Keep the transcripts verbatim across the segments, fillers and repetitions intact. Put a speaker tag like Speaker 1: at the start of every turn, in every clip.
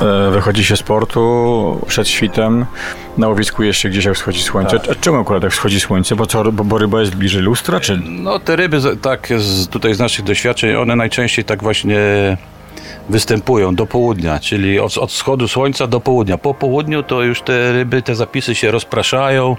Speaker 1: wychodzi się z portu przed świtem, na łowisku jeszcze gdzieś jak wschodzi słońce. Tak. A czemu akurat jak wschodzi słońce? Bo, co, bo, bo ryba jest bliżej lustra, czy?
Speaker 2: No te ryby, tak z, tutaj z naszych doświadczeń, one najczęściej tak właśnie występują do południa, czyli od, od wschodu słońca do południa. Po południu to już te ryby, te zapisy się rozpraszają.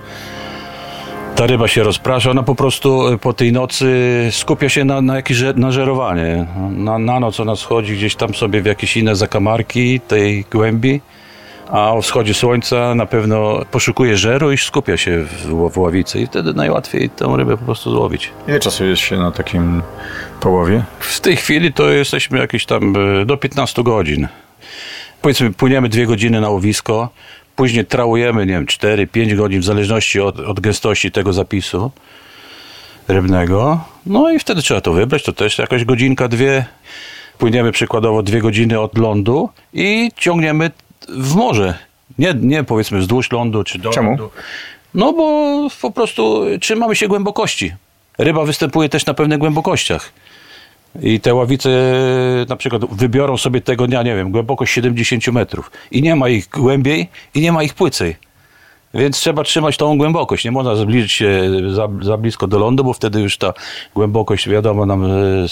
Speaker 2: Ta ryba się rozprasza, ona po prostu po tej nocy skupia się na, na jakieś nażerowanie. Na, na noc ona schodzi gdzieś tam sobie w jakieś inne zakamarki tej głębi, a o wschodzie słońca na pewno poszukuje żeru i skupia się w, w ławicy i wtedy najłatwiej tę rybę po prostu złowić.
Speaker 1: Ile czasu jest się na takim połowie?
Speaker 2: W tej chwili to jesteśmy jakieś tam do piętnastu godzin. Powiedzmy, płyniemy dwie godziny na łowisko, później trałujemy, nie wiem, cztery pięć godzin w zależności od, od gęstości tego zapisu rybnego. No i wtedy trzeba to wybrać, to też jakaś godzinka, dwie. Płyniemy przykładowo dwie godziny od lądu i ciągniemy w morze. Nie, nie powiedzmy wzdłuż lądu czy do
Speaker 1: Czemu?
Speaker 2: lądu. No bo po prostu trzymamy się głębokości. Ryba występuje też na pewnych głębokościach. I te ławice na przykład wybiorą sobie tego dnia, nie wiem, głębokość siedemdziesiąt metrów. I nie ma ich głębiej i nie ma ich płycej. Więc trzeba trzymać tą głębokość. Nie można zbliżyć się za, za blisko do lądu, bo wtedy już ta głębokość, wiadomo, nam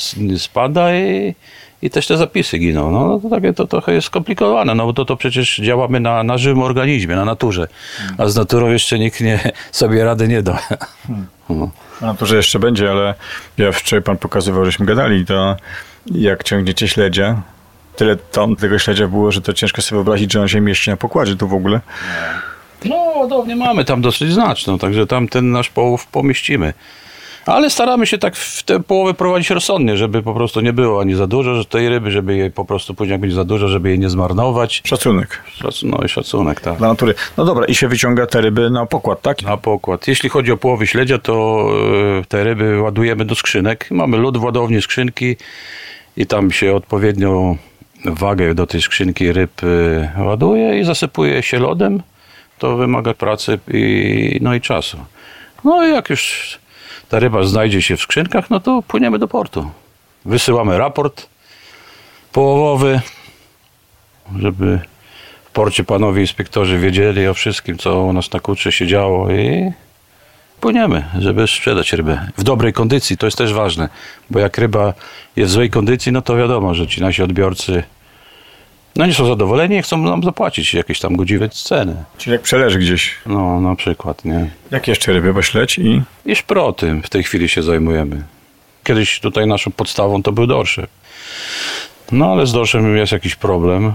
Speaker 2: spada i, i też te zapisy giną. No to takie to trochę jest skomplikowane, no bo to, to przecież działamy na, na żywym organizmie, na naturze. A z naturą jeszcze nikt nie, sobie rady nie da.
Speaker 1: Hmm. No. Na naturze jeszcze będzie, ale ja wczoraj pan pokazywał, żeśmy gadali, to jak ciągniecie śledzia, tyle ton tego śledzia było, że to ciężko sobie wyobrazić, że on się mieści na pokładzie tu w ogóle.
Speaker 2: No, ładownię mamy tam dosyć znaczną, także tam ten nasz połów pomieścimy. Ale staramy się tak w te połowy prowadzić rozsądnie, żeby po prostu nie było ani za dużo tej ryby, żeby jej po prostu później jak będzie za dużo, żeby jej nie zmarnować.
Speaker 1: Szacunek.
Speaker 2: Szac- no i szacunek, tak.
Speaker 1: Dla natury. No dobra, i się wyciąga te ryby na pokład, tak?
Speaker 2: Na pokład. Jeśli chodzi o połowy śledzia, to te ryby ładujemy do skrzynek. Mamy lód w ładowni, skrzynki i tam się odpowiednią wagę do tej skrzynki ryb ładuje i zasypuje się lodem. To wymaga pracy i, no i czasu. No i jak już ta ryba znajdzie się w skrzynkach, no to płyniemy do portu. Wysyłamy raport połowowy, żeby w porcie panowie inspektorzy wiedzieli o wszystkim, co u nas na Kutrze się działo i płyniemy, żeby sprzedać rybę. W dobrej kondycji, to jest też ważne, bo jak ryba jest w złej kondycji, no to wiadomo, że ci nasi odbiorcy no nie są zadowoleni i chcą nam zapłacić jakieś tam godziwe ceny.
Speaker 1: Czyli jak przeleży gdzieś.
Speaker 2: No, na przykład, nie.
Speaker 1: Jak jeszcze ryby, bo śledź i...
Speaker 2: I szproty w tej chwili się zajmujemy. Kiedyś tutaj naszą podstawą to był dorszek. No, ale z dorszem jest jakiś problem.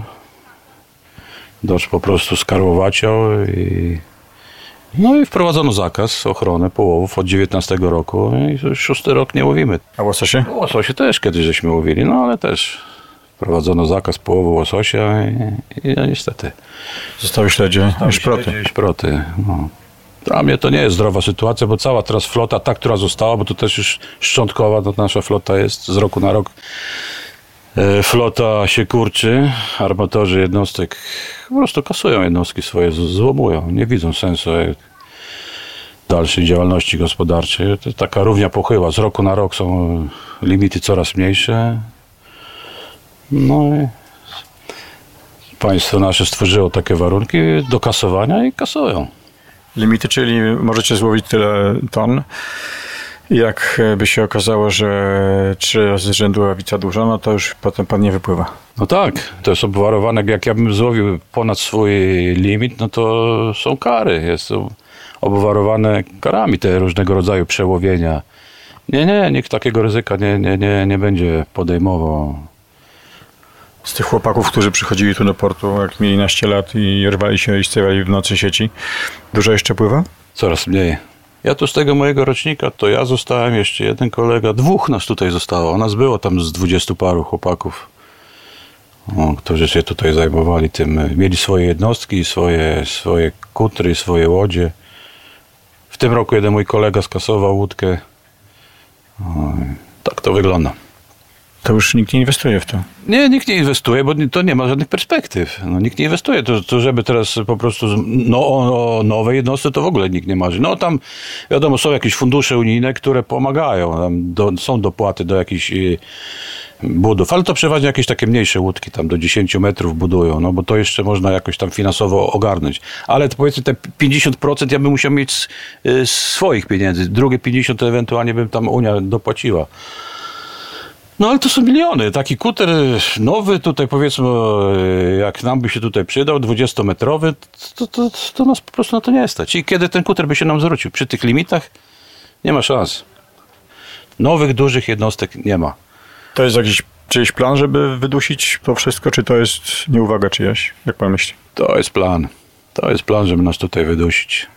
Speaker 2: Dorsz po prostu skarłowaciał i... No i wprowadzono zakaz ochrony połowów od dziewiętnastego roku i już szósty rok nie łowimy.
Speaker 1: A łososie?
Speaker 2: Łososie też kiedyś żeśmy łowili, no ale też... Wprowadzono zakaz połowu łososia i, i no niestety.
Speaker 1: Zostały śledzie i szproty.
Speaker 2: Śledzie i szproty. No. Dla mnie to nie jest zdrowa sytuacja, bo cała teraz flota, ta, która została, bo to też już szczątkowa, to nasza flota jest z roku na rok. E, flota się kurczy, armatorzy jednostek po prostu kasują jednostki swoje, złomują, nie widzą sensu dalszej działalności gospodarczej. To jest taka równia pochyła, z roku na rok są limity coraz mniejsze. No i państwo nasze stworzyło takie warunki do kasowania i kasują.
Speaker 1: Limity, czyli możecie złowić tyle ton. Jak by się okazało, że trzy razy z rzędu ławica duża, no to już potem pan nie wypływa.
Speaker 2: No tak, to jest obwarowane. Jak ja bym złowił ponad swój limit, no to są kary. Jest obwarowane karami te różnego rodzaju przełowienia. Nie, nie, nikt takiego ryzyka nie, nie, nie, nie będzie podejmował.
Speaker 1: Z tych chłopaków, którzy przychodzili tu do portu, jak mieli naście lat i rwali się i stawiali w nocy sieci, dużo jeszcze pływa?
Speaker 2: Coraz mniej. Ja tu z tego mojego rocznika, to ja zostałem, jeszcze jeden kolega, dwóch nas tutaj zostało. Nas było tam z dwudziestu paru chłopaków, o, którzy się tutaj zajmowali tym. Mieli swoje jednostki, swoje, swoje kutry, swoje łodzie. W tym roku jeden mój kolega skasował łódkę. O, tak to wygląda.
Speaker 1: To już nikt nie inwestuje w to.
Speaker 2: Nie, nikt nie inwestuje, bo to nie ma żadnych perspektyw. No, nikt nie inwestuje. To, to żeby teraz po prostu no, o, o nowej jednostce to w ogóle nikt nie marzy. No tam wiadomo, są jakieś fundusze unijne, które pomagają. Tam do, są dopłaty do jakichś budów, ale to przeważnie jakieś takie mniejsze łódki, tam do dziesięciu metrów budują, no bo to jeszcze można jakoś tam finansowo ogarnąć. Ale to powiedzmy te pięćdziesiąt procent ja bym musiał mieć z, z swoich pieniędzy, drugie pięćdziesiąt procent to ewentualnie bym tam Unia dopłaciła. No ale to są miliony. Taki kuter nowy tutaj powiedzmy, jak nam by się tutaj przydał, dwudziestometrowy, to, to, to nas po prostu na to nie stać. I kiedy ten kuter by się nam zwrócił? Przy tych limitach nie ma szans. Nowych, dużych jednostek nie ma.
Speaker 1: To jest jakiś czyjś plan, żeby wydusić to wszystko, czy to jest nieuwaga czyjaś? Jak pan myśli?
Speaker 2: To jest plan. To jest plan, żeby nas tutaj wydusić.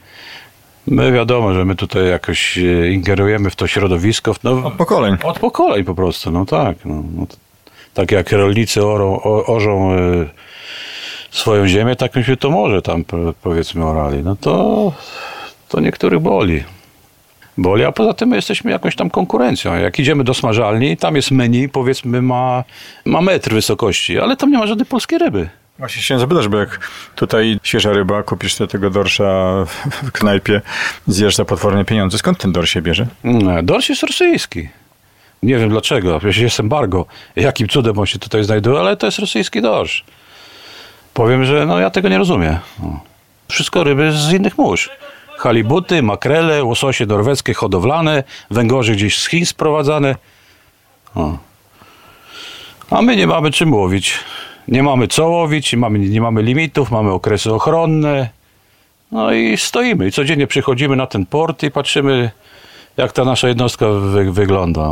Speaker 2: My wiadomo, że my tutaj jakoś ingerujemy w to środowisko. No,
Speaker 1: Od pokoleń.
Speaker 2: Od pokoleń po prostu, no tak. No, no, tak jak rolnicy orą, o, orzą y, swoją ziemię, tak my się to może tam powiedzmy orali. No to, to niektórych boli. Boli, a poza tym my jesteśmy jakąś tam konkurencją. Jak idziemy do smażalni, tam jest menu, powiedzmy ma, ma metr wysokości, ale tam nie ma żadnej polskiej ryby.
Speaker 1: Właśnie chciałem zapytać, bo jak tutaj świeża ryba, kupisz sobie tego dorsza w knajpie, zjesz za potworne pieniądze. Skąd ten dorsz się bierze?
Speaker 2: Nie, dorsz jest rosyjski. Nie wiem dlaczego, przecież jest embargo. Jakim cudem on się tutaj znajduje, ale to jest rosyjski dorsz. Powiem, że no ja tego nie rozumiem. No. Wszystko ryby z innych mórz. Halibuty, makrele, łososie norweskie, hodowlane, węgorze gdzieś z Chin sprowadzane. O. A my nie mamy czym łowić. Nie mamy co łowić, nie mamy, nie mamy limitów, mamy okresy ochronne. No i stoimy. I codziennie przychodzimy na ten port i patrzymy, jak ta nasza jednostka wy, wygląda.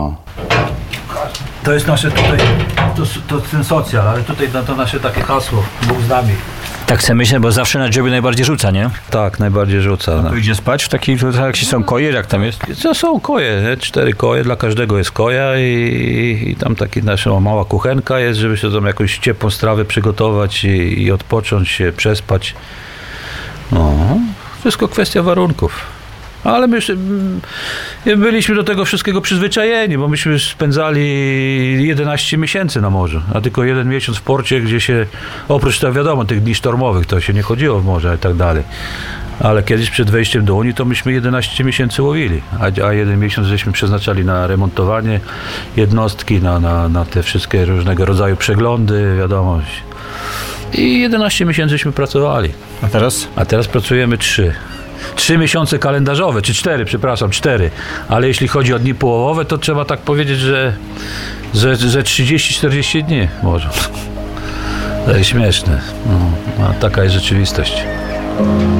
Speaker 3: To jest nasze tutaj, to, to ten socjal, ale tutaj to, to nasze takie hasło, Bóg z nami.
Speaker 4: Tak sobie myślę, bo zawsze na dziobie najbardziej rzuca, nie?
Speaker 3: Tak, najbardziej rzuca.
Speaker 4: To idzie spać w takiej, jak się są koje, jak tam jest?
Speaker 3: To są koje, nie? Cztery koje, dla każdego jest koja i, i tam taka nasza mała kuchenka jest, żeby się tam jakąś ciepłą strawę przygotować i, i odpocząć się, przespać. No, wszystko kwestia warunków. Ale my już byliśmy do tego wszystkiego przyzwyczajeni, bo myśmy spędzali jedenaście miesięcy na morzu, a tylko jeden miesiąc w porcie, gdzie się, oprócz tego wiadomo, tych dni sztormowych, to się nie chodziło w morze i tak dalej. Ale kiedyś przed wejściem do Unii to myśmy jedenaście miesięcy łowili, a, a jeden miesiąc żeśmy przeznaczali na remontowanie jednostki, na, na, na te wszystkie różnego rodzaju przeglądy, wiadomo. I jedenaście miesięcy żeśmy pracowali.
Speaker 1: A teraz?
Speaker 3: A teraz pracujemy trzy. Trzy miesiące kalendarzowe, czy cztery, przepraszam, cztery. Ale jeśli chodzi o dni połowowe, to trzeba tak powiedzieć, że, że, że trzydzieści czterdzieści dni może. To jest śmieszne. No, a taka jest rzeczywistość.